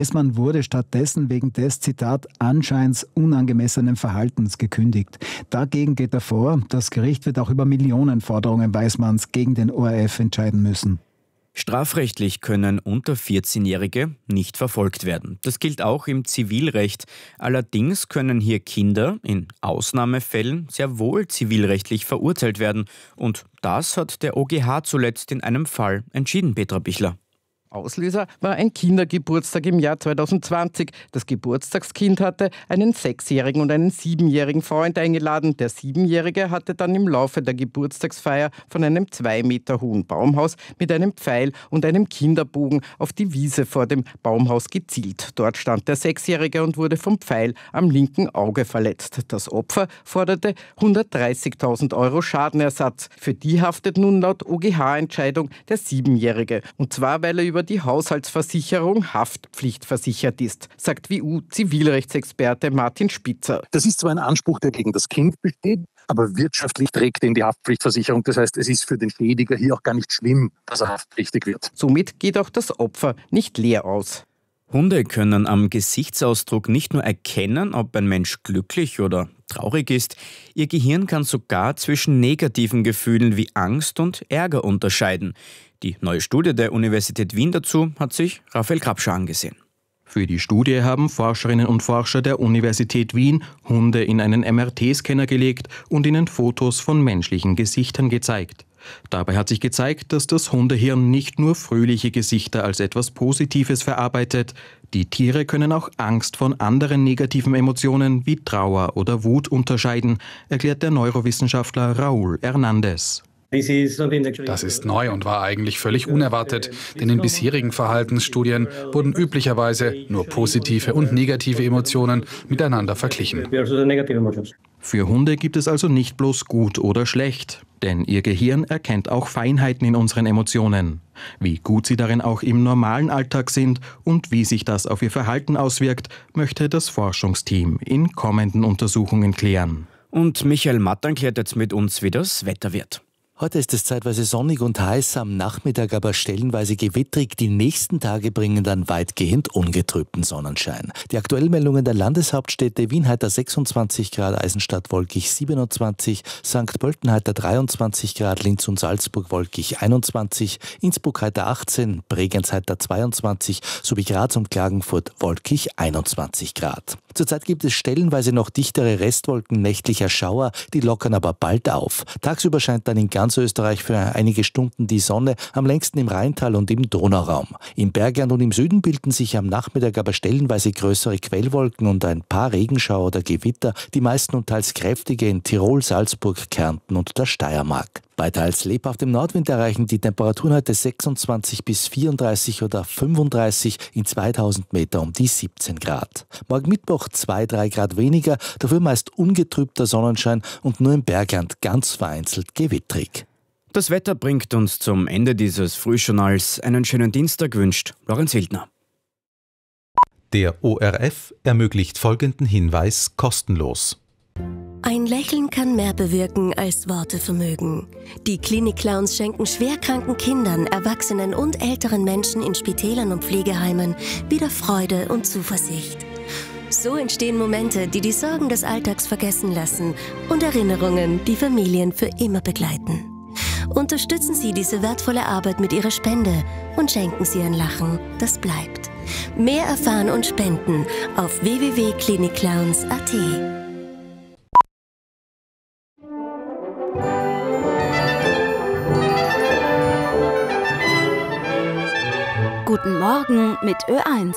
Weismann wurde stattdessen wegen des, Zitat, anscheinend unangemessenen Verhaltens gekündigt. Dagegen geht er vor. Das Gericht wird auch über Millionenforderungen Weismanns gegen den ORF entscheiden müssen. Strafrechtlich können unter 14-Jährige nicht verfolgt werden. Das gilt auch im Zivilrecht. Allerdings können hier Kinder in Ausnahmefällen sehr wohl zivilrechtlich verurteilt werden. Und das hat der OGH zuletzt in einem Fall entschieden, Petra Bichler. Auslöser war ein Kindergeburtstag im Jahr 2020. Das Geburtstagskind hatte einen 6-jährigen und einen 7-jährigen Freund eingeladen. Der 7-jährige hatte dann im Laufe der Geburtstagsfeier von einem 2 Meter hohen Baumhaus mit einem Pfeil und einem Kinderbogen auf die Wiese vor dem Baumhaus gezielt. Dort stand der 6-jährige und wurde vom Pfeil am linken Auge verletzt. Das Opfer forderte 130.000 € Schadenersatz. Für die haftet nun laut OGH-Entscheidung der 7-jährige. Und zwar, weil er über die Haushaltsversicherung haftpflichtversichert ist, sagt WU-Zivilrechtsexperte Martin Spitzer. Das ist zwar ein Anspruch, der gegen das Kind besteht, aber wirtschaftlich trägt ihn die Haftpflichtversicherung. Das heißt, es ist für den Schädiger hier auch gar nicht schlimm, dass er haftpflichtig wird. Somit geht auch das Opfer nicht leer aus. Hunde können am Gesichtsausdruck nicht nur erkennen, ob ein Mensch glücklich oder traurig ist, ihr Gehirn kann sogar zwischen negativen Gefühlen wie Angst und Ärger unterscheiden. Die neue Studie der Universität Wien dazu hat sich Raphael Krapscher angesehen. Für die Studie haben Forscherinnen und Forscher der Universität Wien Hunde in einen MRT-Scanner gelegt und ihnen Fotos von menschlichen Gesichtern gezeigt. Dabei hat sich gezeigt, dass das Hundehirn nicht nur fröhliche Gesichter als etwas Positives verarbeitet. Die Tiere können auch Angst von anderen negativen Emotionen wie Trauer oder Wut unterscheiden, erklärt der Neurowissenschaftler Raúl Hernández. Das ist neu und war eigentlich völlig unerwartet, denn in bisherigen Verhaltensstudien wurden üblicherweise nur positive und negative Emotionen miteinander verglichen. Für Hunde gibt es also nicht bloß gut oder schlecht, denn ihr Gehirn erkennt auch Feinheiten in unseren Emotionen. Wie gut sie darin auch im normalen Alltag sind und wie sich das auf ihr Verhalten auswirkt, möchte das Forschungsteam in kommenden Untersuchungen klären. Und Michael Mattern klärt jetzt mit uns, wie das Wetter wird. Heute ist es zeitweise sonnig und heiß, am Nachmittag aber stellenweise gewittrig. Die nächsten Tage bringen dann weitgehend ungetrübten Sonnenschein. Die aktuellen Meldungen der Landeshauptstädte: Wien heiter 26 Grad, Eisenstadt wolkig 27, St. Pölten heiter 23 Grad, Linz und Salzburg wolkig 21, Innsbruck heiter 18, Bregenz heiter 22 sowie Graz und Klagenfurt wolkig 21 Grad. Zurzeit gibt es stellenweise noch dichtere Restwolken nächtlicher Schauer, die lockern aber bald auf. Tagsüber scheint dann in ganz Österreich für einige Stunden die Sonne, am längsten im Rheintal und im Donauraum. Im Bergland und im Süden bilden sich am Nachmittag aber stellenweise größere Quellwolken und ein paar Regenschauer oder Gewitter, die meisten und teils kräftige in Tirol, Salzburg, Kärnten und der Steiermark. Bei teils lebhaftem Nordwind erreichen die Temperaturen heute 26 bis 34 oder 35, in 2000 Meter um die 17 Grad. Morgen Mittwoch 2-3 Grad weniger, dafür meist ungetrübter Sonnenschein und nur im Bergland ganz vereinzelt gewittrig. Das Wetter bringt uns zum Ende dieses Frühjournals. Einen schönen Dienstag wünscht Lorenz Wildner. Der ORF ermöglicht folgenden Hinweis kostenlos. Ein Lächeln kann mehr bewirken, als Worte vermögen. Die Klinik-Clowns schenken schwerkranken Kindern, Erwachsenen und älteren Menschen in Spitälern und Pflegeheimen wieder Freude und Zuversicht. So entstehen Momente, die die Sorgen des Alltags vergessen lassen und Erinnerungen, die Familien für immer begleiten. Unterstützen Sie diese wertvolle Arbeit mit Ihrer Spende und schenken Sie ein Lachen, das bleibt. Mehr erfahren und spenden auf www.klinikclowns.at. Guten Morgen mit Ö1.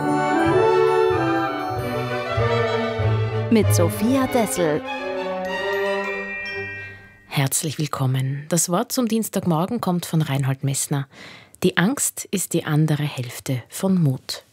Mit Sophia Dessel. Herzlich willkommen. Das Wort zum Dienstagmorgen kommt von Reinhold Messner. Die Angst ist die andere Hälfte von Mut.